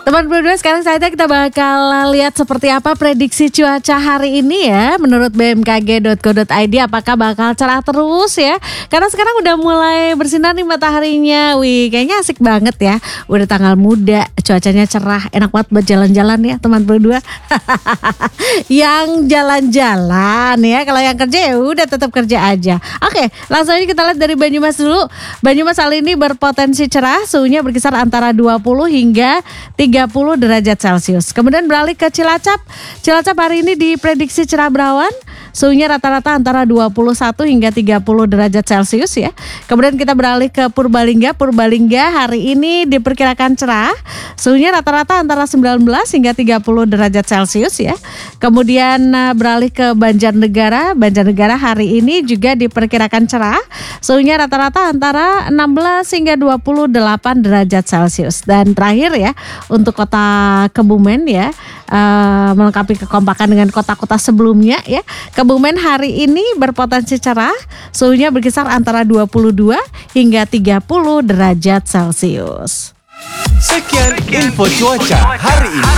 Teman berdua, sekarang saatnya kita bakal lihat seperti apa prediksi cuaca hari ini ya. Menurut bmkg.co.id, apakah bakal cerah terus ya? Karena sekarang udah mulai bersinar nih mataharinya. Wih, kayaknya asik banget ya. Udah tanggal muda, cuacanya cerah, enak banget buat jalan-jalan ya teman berdua. Yang jalan-jalan ya, kalau yang kerja ya udah tetap kerja aja. Oke, langsung aja kita lihat dari Banyumas dulu. Banyumas kali ini berpotensi cerah, suhunya berkisar antara 20 hingga 30 derajat Celcius. Kemudian beralih ke Cilacap. Cilacap hari ini diprediksi cerah berawan, suhunya rata-rata antara 21 hingga 30 derajat Celcius ya. Kemudian kita beralih ke Purbalingga. Purbalingga hari ini diperkirakan cerah, suhunya rata-rata antara 19 hingga 30 derajat Celcius ya. Kemudian beralih ke Banjarnegara. Banjarnegara hari ini juga diperkirakan cerah, suhunya rata-rata antara 16 hingga 28 derajat Celcius. Dan terakhir ya, untuk kota Kebumen ya, melengkapi kekompakan dengan kota-kota sebelumnya ya. Kebumen hari ini berpotensi cerah, suhunya berkisar antara 22 hingga 30 derajat Celcius. Sekian info cuaca hari ini.